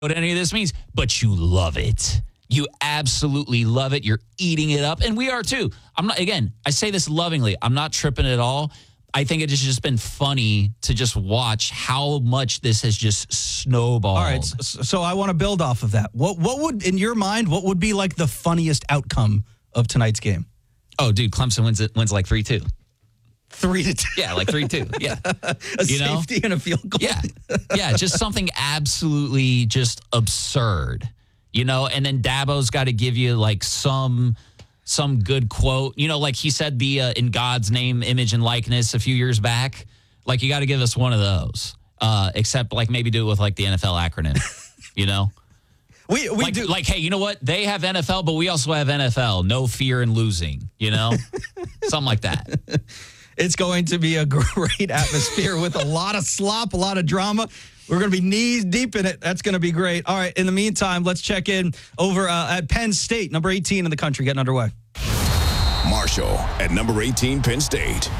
what any of this means, but you love it. You absolutely love it. You're eating it up. And we are too. I say this lovingly. I'm not tripping at all. I think it has just been funny to just watch how much this has just snowballed. All right. So I want to build off of that. What would, in your mind, what would be like the funniest outcome of tonight's game? Oh, dude, Clemson wins like 3-2. 3-2. Yeah, like 3-2. Yeah. A safety and a field goal. Yeah. Yeah, just something absolutely just absurd. And then Dabo's got to give you like some good quote. Like he said the in God's name, image, and likeness a few years back. Like you got to give us one of those. Except like maybe do it with like the NFL acronym. We like, do. Like, hey, you know what? They have NFL, but we also have NFL. No fear in losing, Something like that. It's going to be a great atmosphere with a lot of slop, a lot of drama. We're going to be knees deep in it. That's going to be great. All right, in the meantime, let's check in over at Penn State, number 18 in the country, getting underway. Marshall at number 18, Penn State.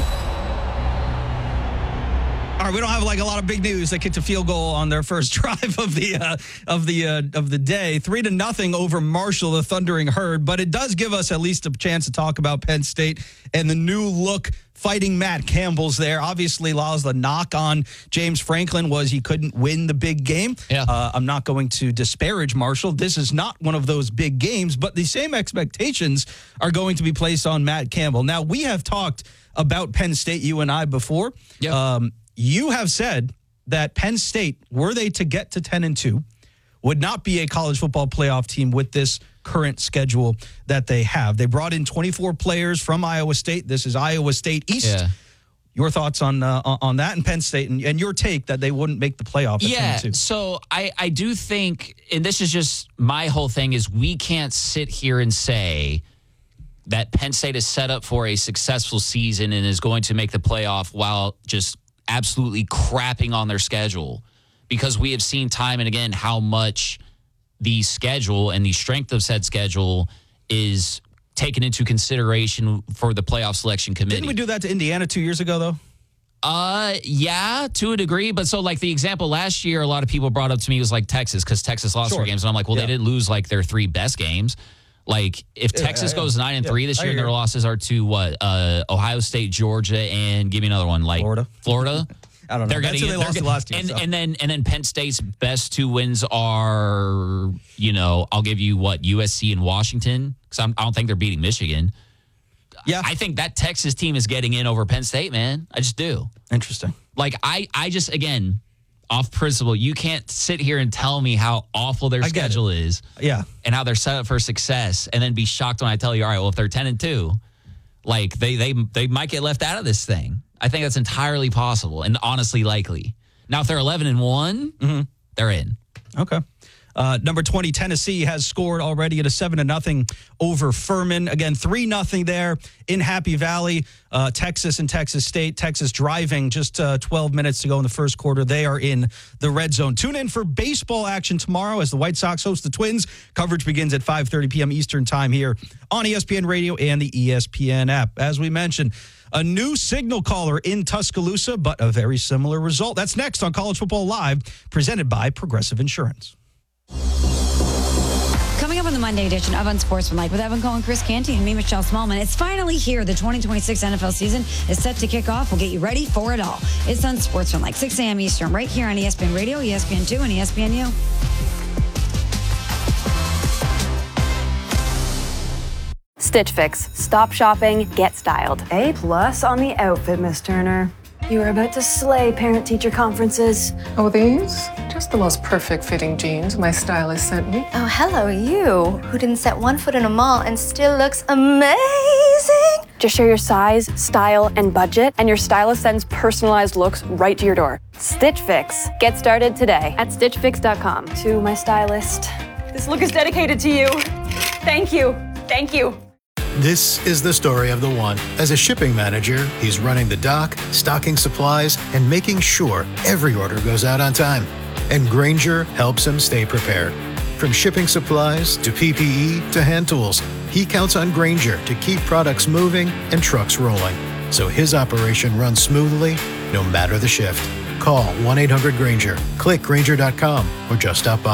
All right, we don't have like a lot of big news. They kicked a field goal on their first drive of the day, 3-0 over Marshall, the Thundering Herd. But it does give us at least a chance to talk about Penn State and the new look Fighting Matt Campbell's there. Obviously, Laz, the knock on James Franklin was he couldn't win the big game. Yeah. I'm not going to disparage Marshall. This is not one of those big games, but the same expectations are going to be placed on Matt Campbell. Now, we have talked about Penn State, you and I, before. Yeah. You have said that Penn State, were they to get to 10-2, would not be a college football playoff team with this current schedule that they have. They brought in 24 players from Iowa State. This is Iowa State East. Yeah. Your thoughts on that and Penn State and your take that they wouldn't make the playoff at 10-2? So I do think, and this is just my whole thing, is we can't sit here and say that Penn State is set up for a successful season and is going to make the playoff while just absolutely crapping on their schedule, because we have seen time and again how much the schedule and the strength of said schedule is taken into consideration for the playoff selection committee. Didn't we do that to Indiana 2 years ago, though? Yeah, to a degree. But so like the example last year, a lot of people brought up to me was like Texas, because Texas lost their games. And I'm like, well, they didn't lose like their three best games. Like if Texas goes 9-3 this year and their losses are to what? Ohio State, Georgia, and give me another one, like Florida. I don't know. That's who they lost the last year. And then Penn State's best two wins are, I'll give you what, USC and Washington, because I don't think they're beating Michigan. Yeah, I think that Texas team is getting in over Penn State, man. I just do. Interesting. Like I just, again, off principle, you can't sit here and tell me how awful their schedule is. Yeah. And how they're set up for success, and then be shocked when I tell you, all right, well, if they're 10-2, like they might get left out of this thing. I think that's entirely possible and honestly likely. Now, if they're 11-1, they're in. Okay. Number 20, Tennessee has scored already at a 7-0 over Furman. Again, 3-0 there in Happy Valley. Texas and Texas State. Texas driving just 12 minutes to go in the first quarter. They are in the red zone. Tune in for baseball action tomorrow as the White Sox host the Twins. Coverage begins at 5:30 p.m. Eastern time here on ESPN Radio and the ESPN app. As we mentioned, a new signal caller in Tuscaloosa, but a very similar result. That's next on College Football Live, presented by Progressive Insurance. Coming up on the Monday edition of Unsportsmanlike with Evan Cohen, Chris Canty, and me, Michelle Smallman. It's finally here. The 2026 NFL season is set to kick off. We'll get you ready for it all. It's Unsportsmanlike, 6 a.m. Eastern, right here on ESPN Radio, ESPN2, and ESPNU. Stitch Fix. Stop shopping, get styled. A+ on the outfit, Miss Turner. You are about to slay parent-teacher conferences. Oh, these? Just the most perfect fitting jeans my stylist sent me. Oh, hello, you, who didn't set one foot in a mall and still looks amazing. Just share your size, style, and budget, and your stylist sends personalized looks right to your door. Stitch Fix. Get started today at StitchFix.com. To my stylist. This look is dedicated to you. Thank you. Thank you. This is the story of the one. As a shipping manager, he's running the dock, stocking supplies, and making sure every order goes out on time. And Grainger helps him stay prepared. From shipping supplies to PPE to hand tools, he counts on Grainger to keep products moving and trucks rolling, so his operation runs smoothly no matter the shift. Call 1-800-GRAINGER, click Grainger.com, or just stop by.